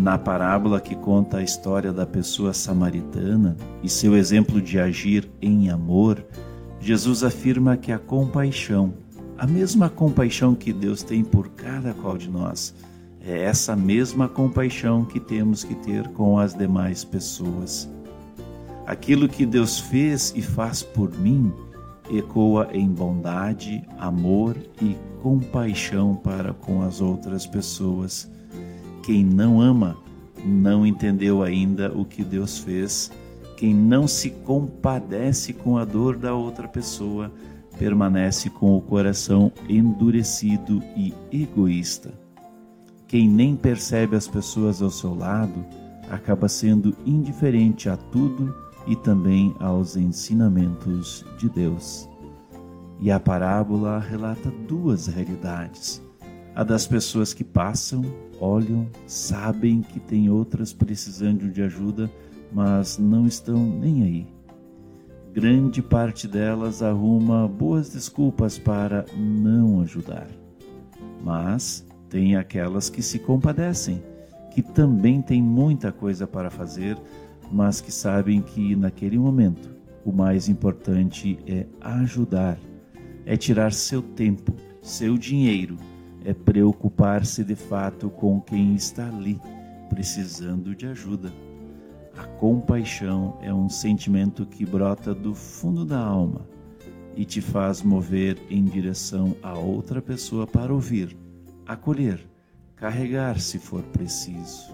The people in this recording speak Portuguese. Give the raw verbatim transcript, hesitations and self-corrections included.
Na parábola que conta a história da pessoa samaritana e seu exemplo de agir em amor, Jesus afirma que a compaixão, a mesma compaixão que Deus tem por cada qual de nós, é essa mesma compaixão que temos que ter com as demais pessoas. Aquilo que Deus fez e faz por mim ecoa em bondade, amor e compaixão para com as outras pessoas. Quem não ama não entendeu ainda o que Deus fez. Quem não se compadece com a dor da outra pessoa permanece com o coração endurecido e egoísta. Quem nem percebe as pessoas ao seu lado acaba sendo indiferente a tudo e também aos ensinamentos de Deus. E a parábola relata duas realidades: a das pessoas que passam, olham, sabem que tem outras precisando de ajuda, mas não estão nem aí. Grande parte delas arruma boas desculpas para não ajudar. Mas tem aquelas que se compadecem, que também têm muita coisa para fazer, mas que sabem que naquele momento o mais importante é ajudar, é tirar seu tempo, seu dinheiro, é preocupar-se de fato com quem está ali, precisando de ajuda. A compaixão é um sentimento que brota do fundo da alma e te faz mover em direção a outra pessoa para ouvir, acolher, carregar se for preciso.